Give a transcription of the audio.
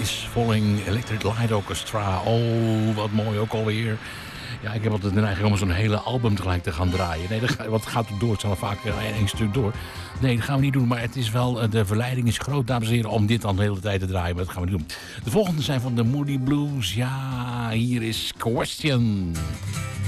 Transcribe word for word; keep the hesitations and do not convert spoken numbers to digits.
is Falling Electric Light Orchestra. Oh, wat mooi ook alweer. Ja, ik heb altijd de neiging om zo'n hele album tegelijk te gaan draaien. Nee, dat gaat, wat gaat er door? Het zal vaak één stuk door. Nee, dat gaan we niet doen. Maar het is wel, de verleiding is groot, dames en heren, om dit dan de hele tijd te draaien. Maar dat gaan we niet doen. De volgende zijn van de Moody Blues. Ja, hier is Question.